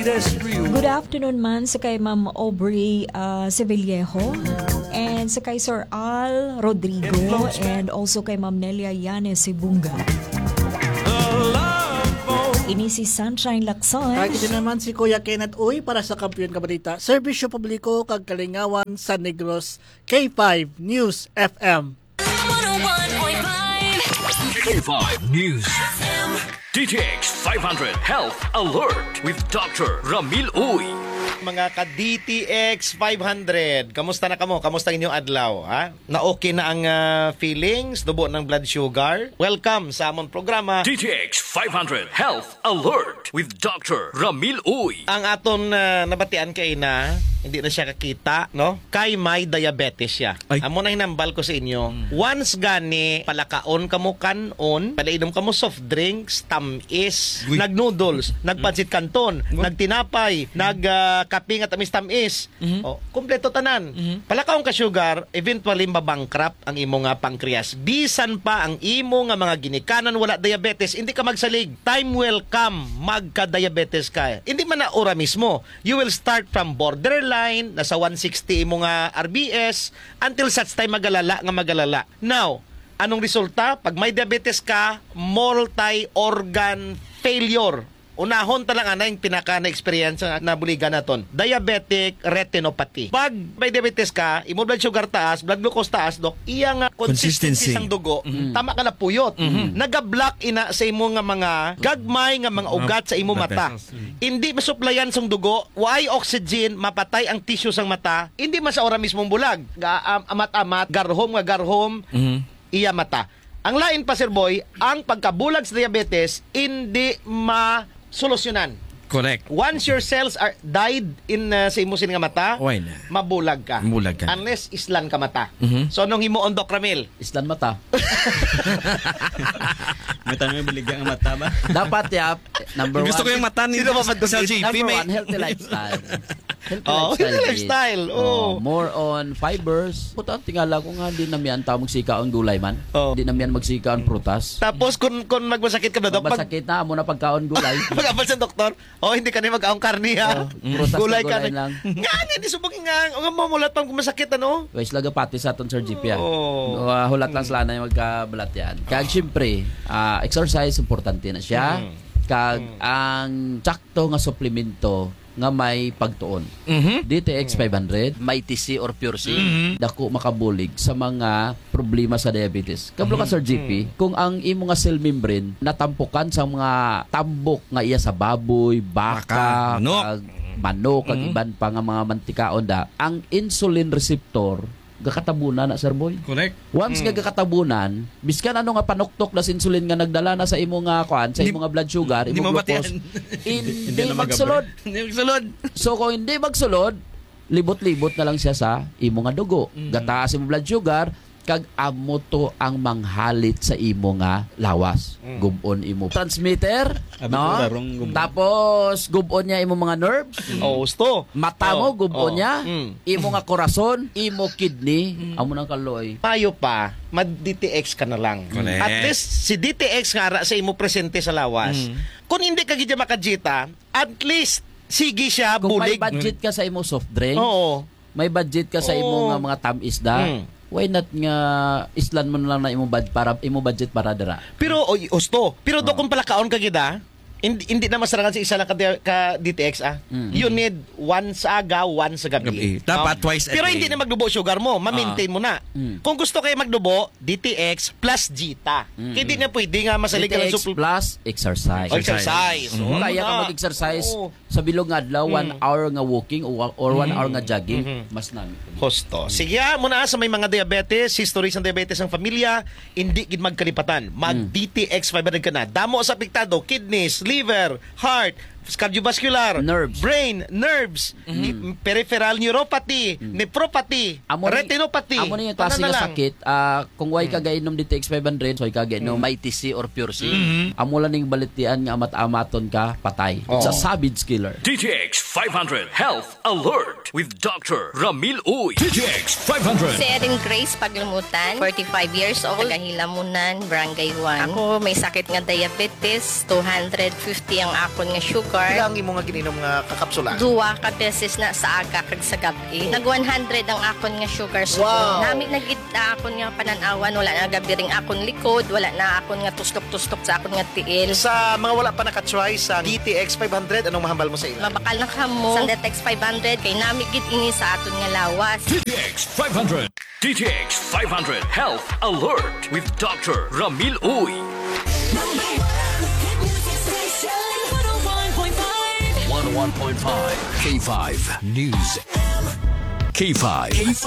Good afternoon man sa kay Ma'am Aubrey Sevillejo and sa kay Sir Al Rodrigo and also kay Ma'am Nelia Yanes Sibunga. Ini si Sunshine Lacson. Kaya naman si Kuya Kenneth Uy para sa Kampiyon Kabalita, Serbisyo Publiko kag Kalingawan sa Negros, K5 News FM. 101.5 K5 News FM. DTX 500 Health Alert with Dr. Ramil Uy. Mga ka-DTX 500, kamusta na kamo? Kamusta ang inyong adlaw? Ha? Na okay na ang feelings, dubo ng blood sugar? Welcome sa among programa DTX 500 Health Alert with Dr. Ramil Uy. Ang aton nabatian kay na hindi na siya kakita, no? Kay may diabetes siya. Amo na hinambal ko sa inyo. Once gani palakaon kamo kanon, palainom kamo soft drinks, tamis, nag-noodles, nagpansit kanton, nagtinapay, nagkape nga tamis-tamis. O, kompleto tanan. Palakaon ka sugar, eventually mabankrupt ang imo nga pancreas. Bisan pa ang imo nga mga ginikanan wala diabetes, hindi ka magsalig. Time will come, magka-diabetes ka. Hindi man na ora mismo. You will start from borderline, nasa 160 imo nga RBS, until such time magalala. Now, anong resulta? Pag may diabetes ka, multi-organ failure. Unahon talaga na yung pinaka-na-experience na buligan naton. Diabetic retinopathy. Pag may diabetes ka, imo blood sugar taas, blood glucose taas, dok, iya nga consistency sang dugo, tama ka na puyot. Naga-block ina sa imo nga mga gagmay nga mga ugat sa imo mata. Hindi masuplayan sang dugo, why oxygen, mapatay ang tissue sang mata, hindi man sa ora mismong bulag. Amat-amat, garhom, iya mata. Ang lain pa, Sir Boy, ang pagkabulag sa diabetes, hindi solusyonan. Correct. Once your cells are died in sa imusin nga mata, mabulag ka. Unless islan ka mata. So nung himuon Doc Ramil, islan mata. May tanong baligya ang mata ba? Dapat number one. Gusto ko yung mata ni sa GP. Number one, healthy lifestyle. Healthy lifestyle. More on fibers. Puta, tingala ko nga, di naman tawag magsika ang gulay man. Di naman magsika ang prutas. Tapos kung magmasakit ka na, Doc? Magmasakit na, muna pagkaon gulay. Pag-apal sa doktor, hindi ka na mag-aong karni, ha? Gulay ka na. Nga, hindi subagin nga. Ang mamulat pang masakit, ano? Wais laga pati sa aton Sir GP, hulat lang sila na yung magkabalat yan. Kag siyempre, exercise, importante na siya. Kag ang sakto nga suplemento nga may pagtuon. DTX 500, may TC or Pure C, dako makabulig sa mga problema sa diabetes. Kablo ka Sir GP, kung ang imo nga cell membrane natampukan sa mga tambok nga iya sa baboy, baka, manok, kag iban pa nga mga mantikaon ang insulin receptor gakatabunan na Sir Boy. Correct. Once nga gakatabunan, biskan ano nga panuktok na insulin nga nagdala na sa imo nga sa imo nga blood sugar, imo glucose, hindi magsulod. So kung hindi magsulod, libot-libot na lang siya sa imo nga dugo. Gataas imo blood sugar, kag amo to ang manghalit sa imo nga lawas. Gubon imo transmitter, no? Tapos gubon niya imo mga nerves. Mata mo gubon niya, imo nga korason, imo kidney, amo nang kaloy. Payo pa, mag-DTX ka na lang. At least si DTX nga sa imo presente sa lawas. Kung hindi ka gid makajita, at least sige siya bulig. Kung may budget ka sa imo soft drinks, may budget ka sa imo nga mga tamis-isda, why not nga islan mo na lang na imo budget para dira. Pero pero do kung palakaon ka gida, hindi na masarangan sa isa lang ka DTX You need once aga, once sa gabi. Dapat twice a day. Pero hindi na magdubo sugar mo, ma-maintain mo na. Kung gusto kayo magdubo, DTX plus Gita. Hindi na pwede nga masalig ka ng DTX plus exercise. Kaya ka mag-exercise sa bilog nga adlaw, 1 hour nga walking or 1 hour nga jogging, mas nami. Hosto. Sige muna sa may mga diabetes, history sa diabetes ang pamilya, hindi gid magkalipatan. Mag-DTX 500 ka na. Damo sa apektado, kidneys, liver, heart, cardiovascular, brain, nerves, peripheral neuropathy, nephropathy, retinopathy. Amo na yung klase nga sakit. Kung way ka gainom DTX 500, so ka gainom may TC or Pure C. Amo lang ning balitian nga amat-amaton ka, patay. It's a savage killer. DTX 500 Health Alert with Dr. Ramil Uy. DTX 500. Si Erin Grace Paglumutan, 45 years old, Hilamunan, Barangay 1. Ako may sakit nga diabetes, 250 ang akon nga sugar. sugar. Ilang imo nga giinom nga kakapsula? 2 ka beses na sa aga kag sa gabi. Nag 100 ang akon nga sugar Wow. siguro. Nami nagid akon nga pananawan, wala na gabi ring akon likod, wala na akon nga tustok-tustok sa akon nga tiil. Sa mga wala pa nakatry sa DTX 500, anong mahambal mo sa ila? Mabakal na kamo sa DTX 500 kay nami gid ini sa aton nga lawas. DTX 500. DTX 500 Health Alert with Dr. Ramil Uy. 101.5 K5 News. K5.